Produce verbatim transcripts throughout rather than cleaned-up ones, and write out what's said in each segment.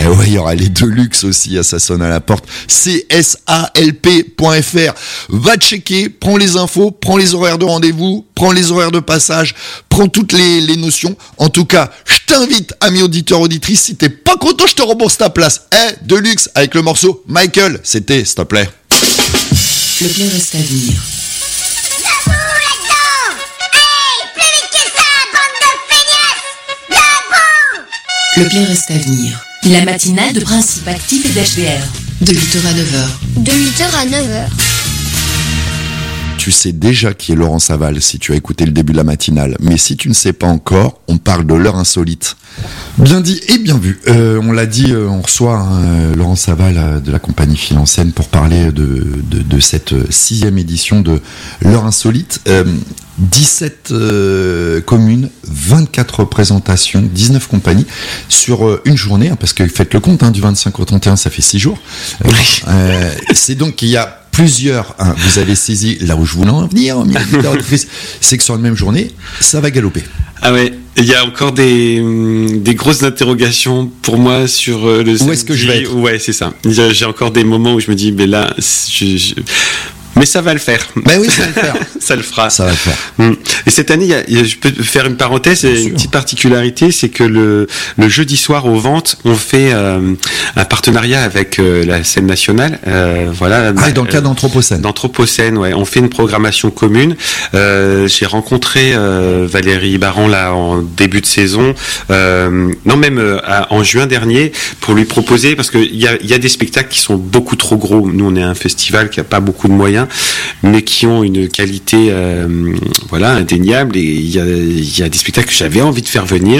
Eh ouais, il y aura les Deluxe aussi, ça sonne à la porte. C S A L P point F R. Va checker, prends les infos, prends les horaires de rendez-vous, prends les horaires de passage, prends toutes les, les notions. En tout cas, je t'invite, amis auditeurs, auditrices, si t'es pas content, je te rembourse ta place. Eh, Deluxe, avec le morceau Michael, c'était, s'il te plaît. Le bien reste à venir. Le bien reste à venir. La matinale de Principe Actif et d'H D R. De huit heures à neuf heures. De huit heures à neuf heures. Tu sais déjà qui est Laurent Saval si tu as écouté le début de la matinale. Mais si tu ne sais pas encore, on parle de l'heure insolite. Bien dit et bien vu. Euh, on l'a dit, euh, on reçoit hein, Laurent Saval euh, de la compagnie Fil en Scène pour parler de, de, de cette sixième édition de l'heure insolite. Euh, dix-sept euh, communes, vingt-quatre représentations, dix-neuf compagnies sur euh, une journée, hein, parce que faites le compte, hein, du vingt-cinq au trente et un, ça fait six jours. Euh, euh, c'est donc qu'il y a plusieurs, hein, vous avez saisi là où je voulais en venir, c'est que sur la même journée, ça va galoper. Ah ouais, il y a encore des, des grosses interrogations pour moi sur le Où est-ce que je vais être ? Ouais, c'est ça. J'ai encore des moments où je me dis, mais là, je... je... Mais ça va le faire. Ben oui, ça va le faire. Ça le fera. Ça va le faire. Et cette année, il y a, il y a, je peux faire une parenthèse, il y a une petite particularité, c'est que le, le jeudi soir aux ventes, on fait euh, un partenariat avec euh, la scène nationale. Euh, voilà. Ah, et dans le cas d'Anthropocène. D'Anthropocène, ouais. On fait une programmation commune. Euh, j'ai rencontré euh, Valérie Baran là en début de saison, euh, non même euh, à, en juin dernier, pour lui proposer, parce que il y a, il y a des spectacles qui sont beaucoup trop gros. Nous, on est un festival qui a pas beaucoup de moyens, mais qui ont une qualité euh, voilà indéniable, et il y a, il y a des spectacles que j'avais envie de faire venir.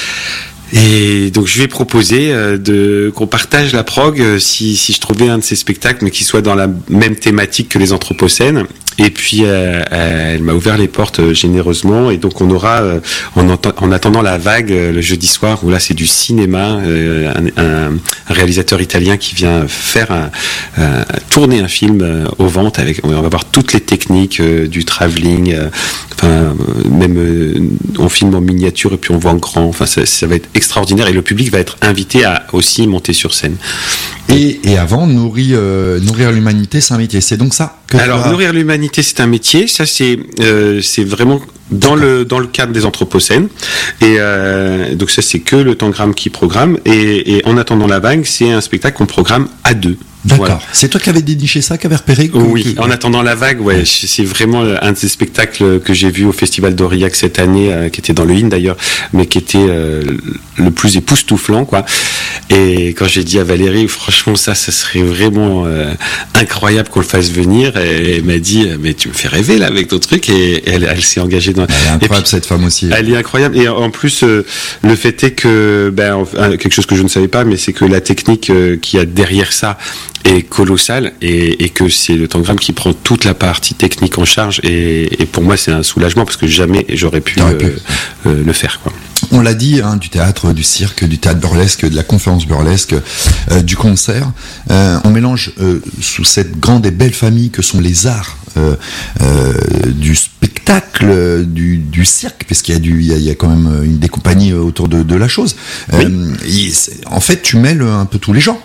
Et donc je lui ai proposé euh, de qu'on partage la prog euh, si si je trouvais un de ces spectacles mais qui soit dans la même thématique que les Anthropocènes. Et puis euh, elle m'a ouvert les portes euh, généreusement, et donc on aura euh, en, ent- en attendant la vague euh, le jeudi soir, où là c'est du cinéma, euh, un, un, un réalisateur italien qui vient faire un, un, tourner un film euh, aux ventes, avec on va voir toutes les techniques euh, du travelling, euh, enfin euh, même euh, on filme en miniature et puis on voit en grand, enfin ça, ça va être extraordinaire, et le public va être invité à aussi monter sur scène. Et, et avant, nourrir, euh, nourrir l'humanité, c'est un métier. C'est donc ça que Alors, as... nourrir l'humanité, c'est un métier. Ça, c'est euh, c'est vraiment dans le dans le cadre des Anthropocènes. Et euh, donc ça, c'est que le Tangram qui programme. Et, et en attendant la vague, c'est un spectacle qu'on programme à deux. D'accord. Voilà. C'est toi qui avais déniché ça, qui avais repéré que... Oui, en attendant la vague, ouais, c'est vraiment un de ces spectacles que j'ai vu au Festival d'Aurillac cette année, euh, qui était dans le I N d'ailleurs, mais qui était euh, le plus époustouflant, quoi. Et quand j'ai dit à Valérie, franchement, ça, ça serait vraiment euh, incroyable qu'on le fasse venir, et elle m'a dit, mais tu me fais rêver là avec ton truc, et elle, elle s'est engagée dans. Elle est incroyable, puis, cette femme aussi. Elle est incroyable, et en plus, euh, le fait est que, ben, quelque chose que je ne savais pas, mais c'est que la technique euh, qu'il y a derrière ça est colossale, et, et que c'est le Tangram qui prend toute la partie technique en charge, et, et pour moi c'est un soulagement, parce que jamais j'aurais pu, euh, pu. Euh, le faire, quoi. On l'a dit, hein, du théâtre, du cirque, du théâtre burlesque, de la conférence burlesque, euh, du concert. Euh, on mélange euh, sous cette grande et belle famille que sont les arts euh, euh, du spectacle, du, du cirque, parce qu'il y a, du, il y a, il y a quand même une des compagnies autour de, de la chose. Euh, oui. En fait, tu mêles un peu tous les genres.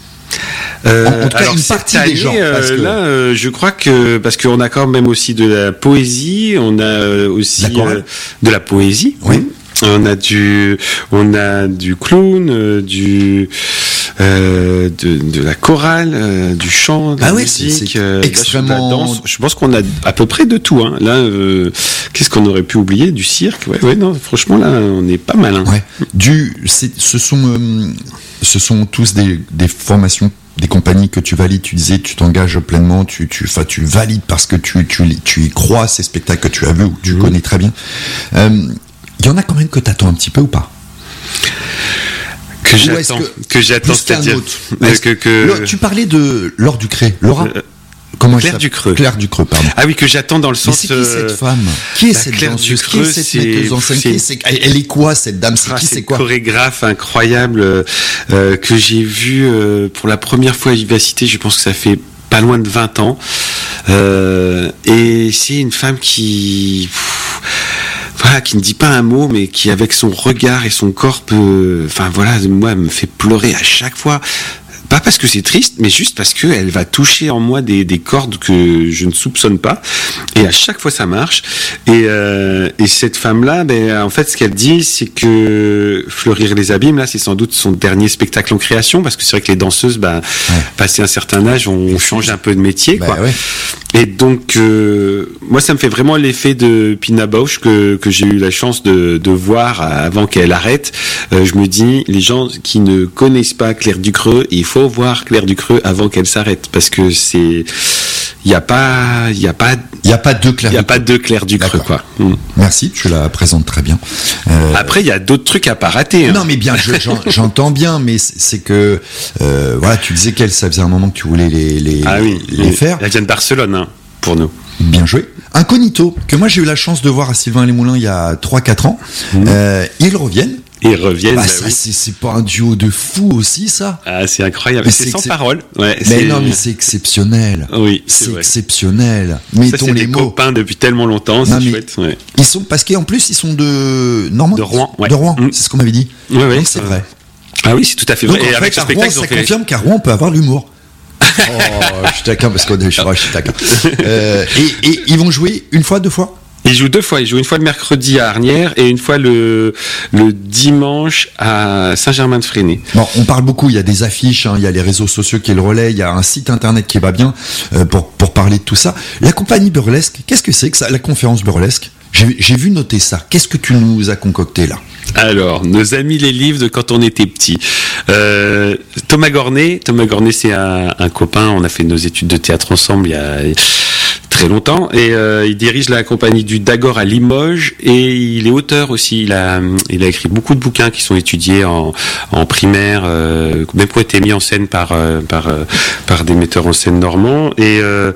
Euh, en, en tout cas, alors une partie année, des gens. Parce euh, que... Là, euh, je crois que parce qu'on a quand même aussi de la poésie, on a aussi euh, de la poésie. Oui. On a du, on a du clown, euh, du, euh, de, de la chorale, euh, du chant, de ah la oui, musique, c'est euh, extrêmement. De la danse. Je pense qu'on a à peu près de tout. Hein. Là, euh, qu'est-ce qu'on aurait pu oublier ? Du cirque. Ouais, ouais, non. Franchement, là, on est pas mal. Hein. Ouais. Du, c'est, ce sont, euh, ce sont tous des, des formations. Des compagnies que tu valides, tu disais, tu t'engages pleinement, tu, tu, enfin, tu valides parce que tu, tu, tu y crois, ces spectacles que tu as vus ou que tu mmh. connais très bien. Il euh, y en a quand même que t'attends un petit peu ou pas ? Que j'attends, que, que j'attends, c'est-à-dire que, que... Là, tu parlais de Laure Ducré, Laura. Euh, Comment Claire Ducreux. Claire Ducreux, pardon. Ah oui, que j'attends dans le sens. Mais c'est qui cette femme ? Qui est cette Claire danseuse ? Ducreux, qui est cette metteuse en scène ? Qui c'est... Elle est quoi cette dame ? C'est ah, qui ? C'est, c'est quoi ? Chorégraphe incroyable euh, que j'ai vu euh, pour la première fois à Vivacité. Je pense que ça fait pas loin de vingt ans. Euh, et c'est une femme qui. Pff, voilà, qui ne dit pas un mot, mais qui avec son regard et son corps peut, enfin voilà, moi, me fait pleurer à chaque fois. Pas parce que c'est triste, mais juste parce que elle va toucher en moi des, des cordes que je ne soupçonne pas. Et à chaque fois, ça marche. Et, euh, et cette femme-là, ben, en fait, ce qu'elle dit, c'est que Fleurir les abîmes, là, c'est sans doute son dernier spectacle en création, parce que c'est vrai que les danseuses, ben, ouais. passé un certain âge, on change un peu de métier, quoi. Bah, ouais. Et donc, euh, moi, ça me fait vraiment l'effet de Pina Bausch que, que j'ai eu la chance de, de voir avant qu'elle arrête. Euh, je me dis, les gens qui ne connaissent pas Claire Ducreux, il faut voir Claire Ducreux avant qu'elle s'arrête, parce que c'est, il n'y a pas, il y a pas, il y a pas deux Claire. Il y a pas deux Claire Ducreux, quoi. Mm. Merci, tu la présentes très bien. Euh... Après, il y a d'autres trucs à pas rater. Hein. Non, mais bien, je, j'en, j'entends bien, mais c'est, c'est que, euh, voilà, tu disais qu'elle, ça faisait un moment que tu voulais les, les, ah oui, les faire. Elle vient de Barcelone, hein, pour nous. Bien joué. Incognito, que moi j'ai eu la chance de voir à Sylvain-les-Moulins il y a trois quatre ans. Mmh. Euh, ils reviennent. Ils reviennent. Bah, bah ça, oui. c'est, c'est pas un duo de fou aussi, ça. Ah, c'est incroyable. Mais c'est, c'est sans excep... parole. Ouais, mais c'est... non, mais c'est exceptionnel. Oui, c'est, c'est vrai. exceptionnel. Mettons ça, c'est les des mots. Copains depuis tellement longtemps. Non, c'est chouette. Ouais. Ils sont parce qu'en plus ils sont de Normandie. De Rouen. Ouais. De Rouen. Mmh. C'est ce qu'on m'avait dit. Oui, oui. Donc, c'est euh... vrai. Ah oui, c'est tout à fait vrai. Donc, et en avec fait, ce spectacle, Rouen, ça fait... confirme qu'à Rouen on peut avoir l'humour. Oh, je suis taquin parce qu'on est, je, je suis taquin. Euh, et, et ils vont jouer une fois, deux fois. Ils jouent deux fois. Ils jouent une fois le mercredi à Arnières et une fois le le dimanche à Saint-Germain-de-Fresnay. Bon, on parle beaucoup. Il y a des affiches, hein, il y a les réseaux sociaux qui le relaient, il y a un site internet qui va bien euh, pour pour parler de tout ça. La compagnie burlesque, qu'est-ce que c'est que ça? La conférence burlesque. J'ai, j'ai vu noter ça. Qu'est-ce que tu nous as concocté là? Alors, nos amis les livres de quand on était petit. Euh, Thomas Gornet, Thomas Gornet, c'est un, un copain. On a fait nos études de théâtre ensemble il y a très longtemps, et euh, il dirige la compagnie du Dagor à Limoges, et il est auteur aussi. Il a, il a écrit beaucoup de bouquins qui sont étudiés en, en primaire, euh, même qui ont été mis en scène par euh, par euh, par des metteurs en scène normands. Et euh,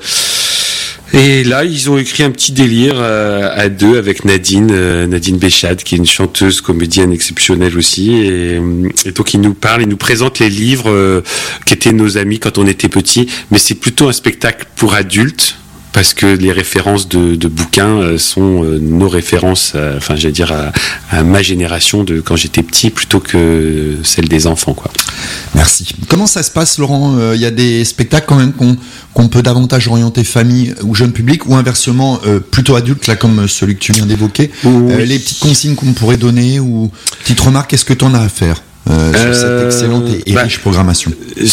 Et là, ils ont écrit un petit délire euh, à deux avec Nadine, euh, Nadine Béchade, qui est une chanteuse comédienne exceptionnelle aussi. Et, et donc, ils nous parlent, ils nous présentent les livres euh, qui étaient nos amis quand on était petits. Mais c'est plutôt un spectacle pour adultes, parce que les références de, de bouquins euh, sont euh, nos références, euh, enfin, j'allais dire à, à ma génération de quand j'étais petit, plutôt que celle des enfants, quoi. Merci. Comment ça se passe, Laurent? Il euh, y a des spectacles quand même qu'on, qu'on peut davantage orienter famille ou jeune public, ou inversement euh, plutôt adulte, là, comme celui que tu viens d'évoquer. Oui. Euh, les petites consignes qu'on pourrait donner ou petites remarques, qu'est-ce que tu en as à faire Euh, sur euh, cette excellente et, et bah, riche programmation?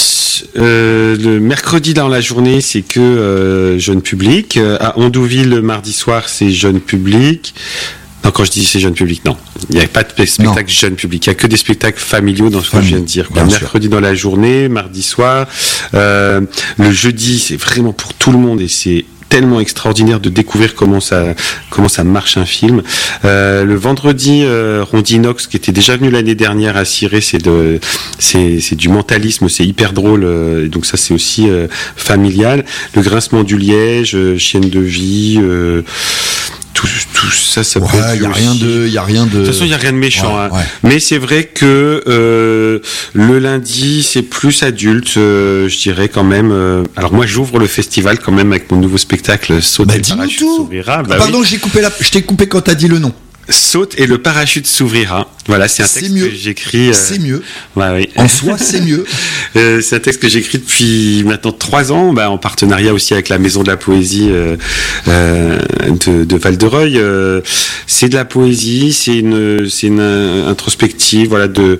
euh, Le mercredi dans la journée, c'est que euh, jeune public. À Ondouville, le mardi soir, c'est jeune public. Non, quand je dis c'est jeune public, non. Il n'y a pas de spectacle non. jeune public. Il n'y a que des spectacles familiaux dans ce Famille, que je viens de dire. Quoi. Mercredi sûr. Dans la journée, mardi soir. Euh, le jeudi, c'est vraiment pour tout le monde et c'est tellement extraordinaire de découvrir comment ça comment ça marche un film. Euh, le vendredi, euh, Rondinox, qui était déjà venu l'année dernière à Ciré, c'est de c'est c'est du mentalisme, c'est hyper drôle. Euh, donc ça c'est aussi euh, familial. Le Grincement du Liège, euh, Chienne de vie. Euh, Tout, tout ça, ça ouais, peut être. Il y a rien de, il y a rien de. De toute façon, il y a rien de méchant. Ouais, hein. ouais. Mais c'est vrai que euh, le lundi, c'est plus adulte, euh, je dirais quand même. Euh, alors moi, j'ouvre le festival quand même avec mon nouveau spectacle Saute bah, et le parachute s'ouvrira. Bah, Pardon, oui. j'ai coupé la, je t'ai coupé quand t'as dit le nom. Saute et le parachute s'ouvrira. Voilà, c'est un texte c'est mieux. que j'écris. Euh... C'est mieux. Ouais, oui. En soi, c'est mieux. euh, c'est un texte que j'écris depuis maintenant trois ans, bah, en partenariat aussi avec la Maison de la Poésie euh, euh, de, de Val-de-Reuil. Euh, c'est de la poésie, c'est une, c'est une introspective, voilà, de,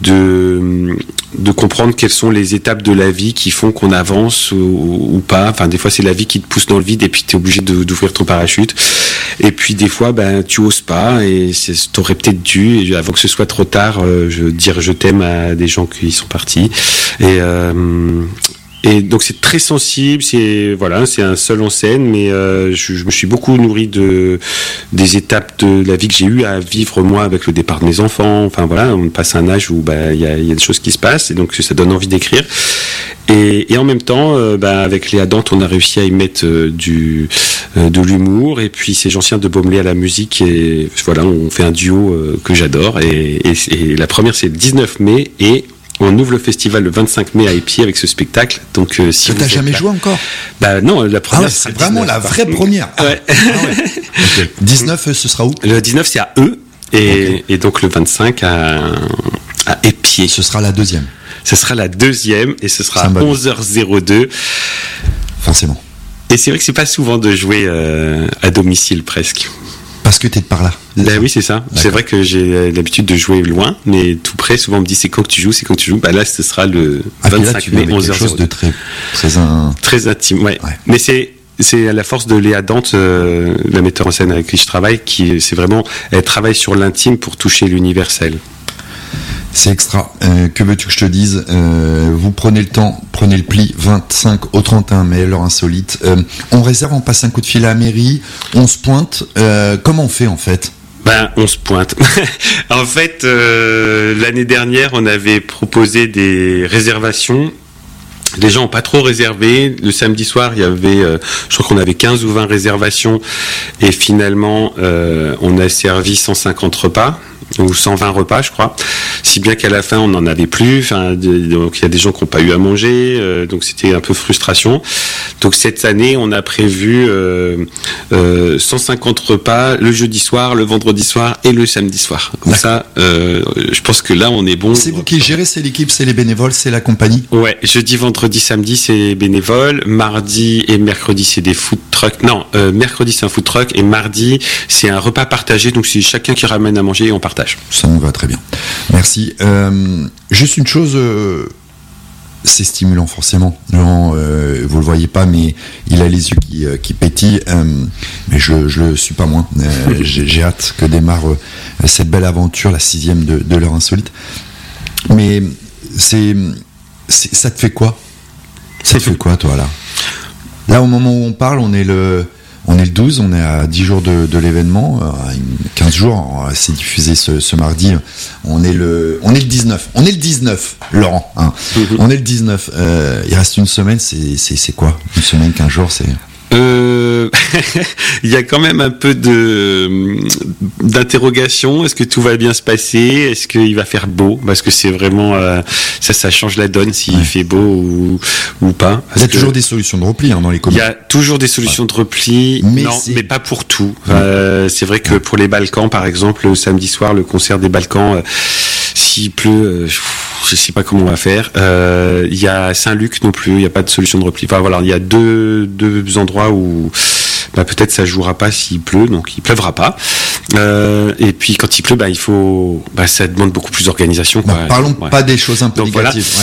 de, de comprendre quelles sont les étapes de la vie qui font qu'on avance ou, ou pas. Enfin, des fois, c'est la vie qui te pousse dans le vide et puis t'es obligé de, d'ouvrir ton parachute. Et puis des fois, ben, tu oses pas et c'est, t'aurais peut-être dû, et avant que ce soit trop tard, euh, je, dire je t'aime à des gens qui sont partis. Et, euh, et donc c'est très sensible, c'est voilà, c'est un seul en scène, mais euh, je, je me suis beaucoup nourri de des étapes de la vie que j'ai eu à vivre moi avec le départ de mes enfants. Enfin voilà, on passe un âge où ben il y a, y a des choses qui se passent et donc ça donne envie d'écrire. Et, et en même temps, euh, bah, avec Léa Dante, on a réussi à y mettre euh, du, euh, de l'humour. Et puis c'est Jean-Sien de Baumelet à la musique. Et voilà, on fait un duo euh, que j'adore. Et, et, et la première, c'est le dix-neuf mai. Et On ouvre le festival le vingt-cinq mai à Épied avec ce spectacle. Donc, euh, si tu n'as jamais là... joué encore? Bah non, la première. Ah ouais, c'est vraiment la vraie première. Ah, ouais. Ah ouais. Okay. dix-neuf, ce sera où? Le dix-neuf, c'est à E. Et, okay. et donc le vingt-cinq à, à Épied. Ce sera la deuxième. Ce sera la deuxième et ce sera à onze heures deux. Forcément. Et c'est vrai que c'est pas souvent de jouer euh, à domicile presque. Parce que t'es de par là. Ben oui, c'est ça. D'accord. C'est vrai que j'ai l'habitude de jouer loin, mais tout près, souvent on me dit c'est quand que tu joues, c'est quand que tu joues. Bah là, ce sera le ah, vingt-cinq mai, onze heures zéro deux. Quelque chose de très, très, un... très intime, ouais. ouais. Mais c'est c'est à la force de Léa Dante, euh, la metteur en scène avec qui je travaille, qui c'est vraiment, elle travaille sur l'intime pour toucher l'universel. C'est extra. Euh, que veux-tu que je te dise? euh, Vous prenez le temps, prenez le pli. vingt-cinq au trente et un mai, l'heure insolite. Euh, on réserve, on passe un coup de fil à la mairie, on se pointe. Euh, comment on fait en fait? Ben, on se pointe. En fait, euh, l'année dernière, on avait proposé des réservations. Les gens n'ont pas trop réservé. Le samedi soir, il y avait, euh, je crois qu'on avait quinze ou vingt réservations. Et finalement, euh, on a servi cent cinquante repas. Ou cent vingt repas, je crois. Si bien qu'à la fin, on n'en avait plus. Enfin, donc il y a des gens qui n'ont pas eu à manger. Euh, donc c'était un peu frustration. Donc cette année, on a prévu euh, euh, cent cinquante repas le jeudi soir, le vendredi soir et le samedi soir. Comme ça, euh, je pense que là, on est bon. C'est vous qui gérez, c'est l'équipe, c'est les bénévoles, c'est la compagnie? Ouais, jeudi, vendredi, samedi, c'est bénévoles. Mardi et mercredi, c'est des food trucks. Non, euh, mercredi, c'est un food truck. Et mardi, c'est un repas partagé. Donc c'est chacun qui ramène à manger et on partage. Ça me va très bien. Merci. Euh, juste une chose, euh, c'est stimulant forcément. Non, euh, vous le voyez pas, mais il a les yeux qui, euh, qui pétillent. Euh, mais je, je le suis pas moins. Euh, j'ai, j'ai hâte que démarre euh, cette belle aventure, la sixième de, de l'heure insolite. Mais c'est, c'est, ça te fait quoi? Ça te fait quoi, toi, là? Là, au moment où on parle, on est le. On est le douze, on est à dix jours de, de l'événement, euh, quinze jours, c'est diffusé ce, ce mardi. On est le, on est le dix-neuf, on est le dix-neuf, Laurent. Hein. Mm-hmm. On est le dix-neuf. Euh, il reste une semaine, c'est, c'est, c'est quoi? Une semaine, quinze jours, c'est. Euh, il y a quand même un peu de d'interrogation. Est-ce que tout va bien se passer? Est-ce qu'il va faire beau? Parce que c'est vraiment euh, ça, ça change la donne s'il ouais. fait beau ou ou pas. Il y a toujours des solutions de repli hein, dans les communes. Il y a toujours des solutions ouais. de repli, mais non, c'est... mais pas pour tout. Ouais. Euh, c'est vrai que ouais. pour les Balkans, par exemple, le samedi soir, le concert des Balkans, euh, s'il pleut. Euh, je sais pas comment on va faire. Il euh, y a Saint-Luc non plus, il n'y a pas de solution de repli. Enfin voilà, il y a deux, deux endroits où bah, peut-être ça jouera pas s'il pleut, donc il pleuvra pas. Euh, et puis quand il pleut, bah, il faut, bah, ça demande beaucoup plus d'organisation. Quoi. Non, parlons ouais. pas des choses un peu donc, négatives. Voilà.